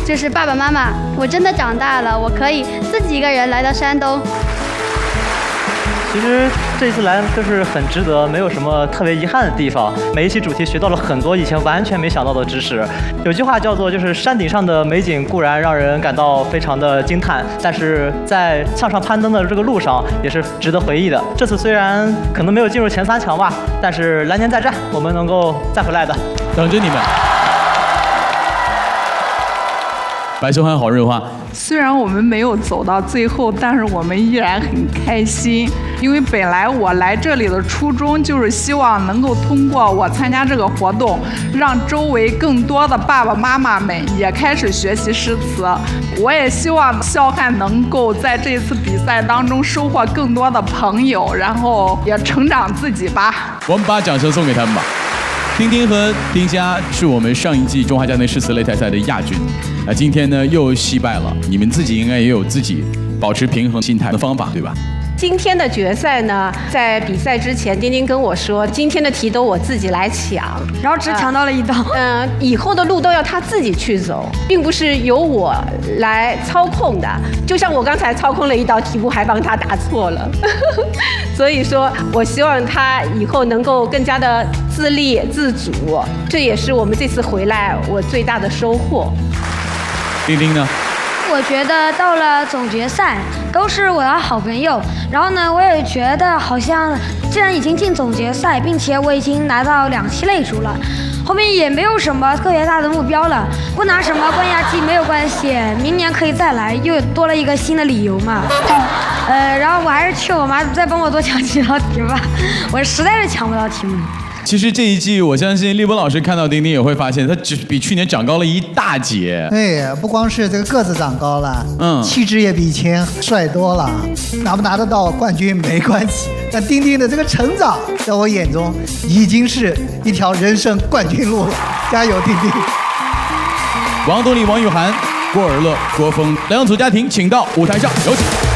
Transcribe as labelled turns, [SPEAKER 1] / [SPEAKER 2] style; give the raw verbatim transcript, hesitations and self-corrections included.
[SPEAKER 1] 就是爸爸妈妈，我真的长大了，我可以自己一个人来到山东。
[SPEAKER 2] 其实这一次来就是很值得，没有什么特别遗憾的地方。每一期主题学到了很多以前完全没想到的知识。有句话叫做，就是山顶上的美景固然让人感到非常的惊叹，但是在向上攀登的这个路上也是值得回忆的。这次虽然可能没有进入前三强吧，但是来年再战，我们能够再回来的。
[SPEAKER 3] 等着你们。白秀涵好热话。
[SPEAKER 4] 虽然我们没有走到最后，但是我们依然很开心，因为本来我来这里的初衷就是希望能够通过我参加这个活动，让周围更多的爸爸妈妈们也开始学习诗词。我也希望笑瀚能够在这次比赛当中收获更多的朋友，然后也成长自己吧。
[SPEAKER 3] 我们把掌声送给他们吧。丁丁和丁佳是我们上一季中华家内诗词擂台赛的亚军，那今天呢又惜败了。你们自己应该也有自己保持平衡心态的方法，对吧？
[SPEAKER 5] 今天的决赛呢，在比赛之前，丁丁跟我说，今天的题都我自己来抢，
[SPEAKER 1] 然后只抢到了一道。
[SPEAKER 5] 嗯、呃，以后的路都要他自己去走，并不是由我来操控的。就像我刚才操控了一道题目，还帮他答错了。所以说我希望他以后能够更加的自立自主，这也是我们这次回来我最大的收获。
[SPEAKER 3] 丁丁呢？
[SPEAKER 1] 我觉得到了总决赛都是我的好朋友，然后呢，我也觉得好像既然已经进总决赛，并且我已经拿到两期擂主了，后面也没有什么特别大的目标了，不拿什么冠亚季没有关系，明年可以再来，又多了一个新的理由嘛。呃，然后我还是求我妈再帮我多抢几道题吧，我实在是抢不到题目。
[SPEAKER 3] 其实这一季，我相信立波老师看到丁丁也会发现，他只比去年长高了一大截。
[SPEAKER 6] 对，不光是这个个子长高了，
[SPEAKER 3] 嗯，
[SPEAKER 6] 气质也比以前帅多了。拿不拿得到冠军没关系，但丁丁的这个成长，在我眼中已经是一条人生冠军路了。加油，丁丁！
[SPEAKER 3] 王东丽、王雨涵、郭尔乐、郭峰两组家庭，请到舞台上，有请。